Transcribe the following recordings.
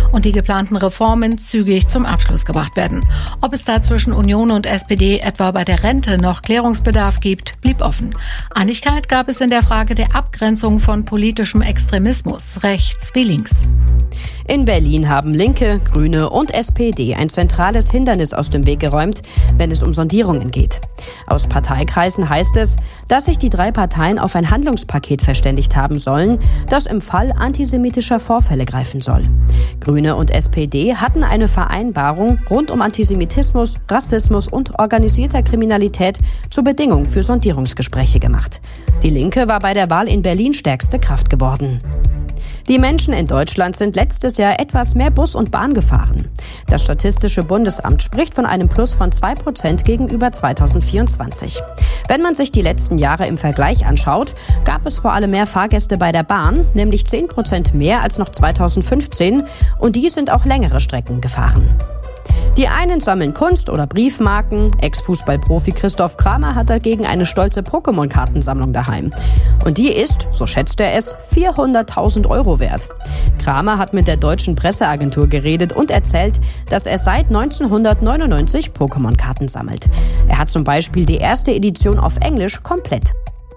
und die geplanten Reformen zügig zum Abschluss gebracht werden. Ob es da zwischen Union und SPD etwa bei der Rente noch Klärungsbedarf gibt, blieb offen. Einigkeit gab es in der Frage der Abgrenzung von politischem Extremismus, rechts wie links. In Berlin haben Linke, Grüne und SPD ein zentrales Hindernis aus dem Weg geräumt, wenn es um Sondierungen geht. Aus Parteikreisen heißt es, dass sich die 3 Parteien auf ein Handlungspaket verständigt haben sollen, das im Fall antisemitischer Vorfälle greifen soll. Grüne und SPD hatten eine Vereinbarung rund um Antisemitismus, Rassismus und organisierter Kriminalität zur Bedingung für Sondierungsgespräche gemacht. Die Linke war bei der Wahl in Berlin stärkste Kraft geworden. Die Menschen in Deutschland sind letztes Jahr etwas mehr Bus und Bahn gefahren. Das Statistische Bundesamt spricht von einem Plus von 2% gegenüber 2024. Wenn man sich die letzten Jahre im Vergleich anschaut, gab es vor allem mehr Fahrgäste bei der Bahn, nämlich 10% mehr als noch 2015, und die sind auch längere Strecken gefahren. Die einen sammeln Kunst- oder Briefmarken. Ex-Fußballprofi Christoph Kramer hat dagegen eine stolze Pokémon-Kartensammlung daheim. Und die ist, so schätzt er es, 400.000 € wert. Kramer hat mit der deutschen Presseagentur geredet und erzählt, dass er seit 1999 Pokémon-Karten sammelt. Er hat zum Beispiel die erste Edition auf Englisch komplett.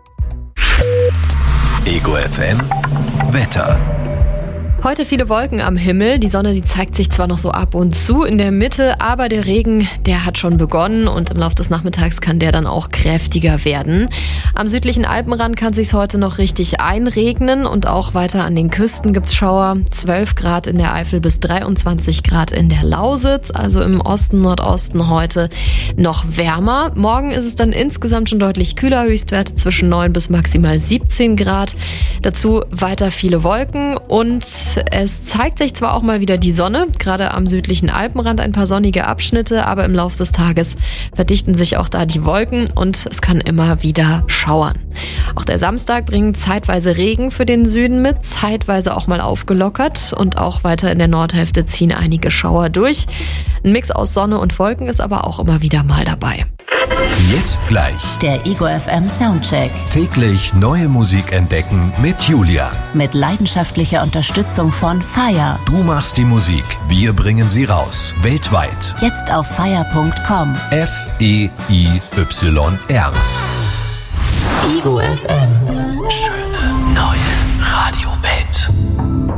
Ego FM Wetter. Heute viele Wolken am Himmel. Die Sonne, die zeigt sich zwar noch so ab und zu in der Mitte, aber der Regen, der hat schon begonnen und im Laufe des Nachmittags kann der dann auch kräftiger werden. Am südlichen Alpenrand kann es sich heute noch richtig einregnen und auch weiter an den Küsten gibt's Schauer. 12 Grad in der Eifel bis 23 Grad in der Lausitz, also im Osten, Nordosten heute noch wärmer. Morgen ist es dann insgesamt schon deutlich kühler, Höchstwerte zwischen 9 bis maximal 17 Grad. Dazu weiter viele Wolken und es zeigt sich zwar auch mal wieder die Sonne, gerade am südlichen Alpenrand ein paar sonnige Abschnitte, aber im Laufe des Tages verdichten sich auch da die Wolken und es kann immer wieder schauern. Auch der Samstag bringt zeitweise Regen für den Süden mit, zeitweise auch mal aufgelockert und auch weiter in der Nordhälfte ziehen einige Schauer durch. Ein Mix aus Sonne und Wolken ist aber auch immer wieder mal dabei. Jetzt gleich Der Ego FM Soundcheck. täglich neue Musik entdecken mit Julia. Mit leidenschaftlicher Unterstützung von Fire. Du machst die Musik, wir bringen sie raus. Weltweit. Jetzt auf fire.com. FEIYR. Ego FM. Schöne neue Radiowelt.